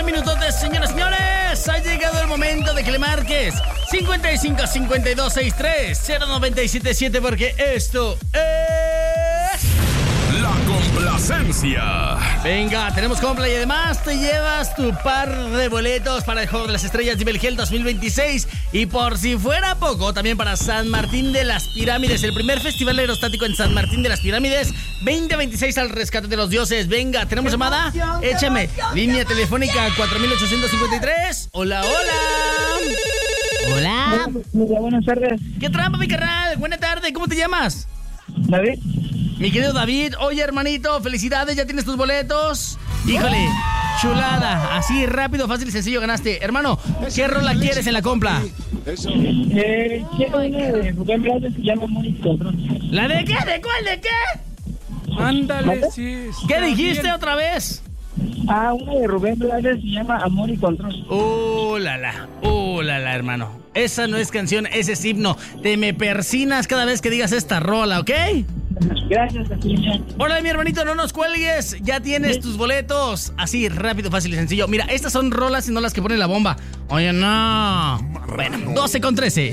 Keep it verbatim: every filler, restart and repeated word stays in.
minutotes, señoras y señores. Ha llegado el momento de que le marques cincuenta y cinco, cincuenta y dos, sesenta y tres, cero nueve siete siete, porque esto es... La complacencia. Venga, tenemos compra y además te llevas tu par de boletos para el Juego de las Estrellas de Belgel dos mil veintiséis. Y por si fuera poco, también para San Martín de las Pirámides, el primer festival aerostático en San Martín de las Pirámides veinte veintiséis, al rescate de los dioses. Venga, ¿tenemos llamada? Échame. Línea telefónica cuatro mil ochocientos cincuenta y tres. Hola, hola. Hola. Hola, buenas tardes. ¿Qué trampa, mi carnal? Buena tarde, ¿cómo te llamas? David. Mi querido David, oye, hermanito, felicidades, ¿ya tienes tus boletos? Híjole, chulada, así rápido, fácil y sencillo ganaste. Hermano, ¿qué rola quieres en la compra? Eh, quiero una de Rubén Blades, se llama Amor y Control. ¿La de qué? ¿De cuál? ¿De qué? Ándale, sí. ¿Qué dijiste otra vez? Ah, una de Rubén Blades se llama Amor y Control. Uh, la la, uh, la la, hermano. Esa no es canción, ese es himno. Te me persinas cada vez que digas esta rola, ¿ok? Gracias, Cecilia. Hola, mi hermanito, no nos cuelgues. Ya tienes ¿Sí? tus boletos. Así, rápido, fácil y sencillo. Mira, estas son rolas y no las que pone la bomba. Oye, no. Bueno, doce con trece.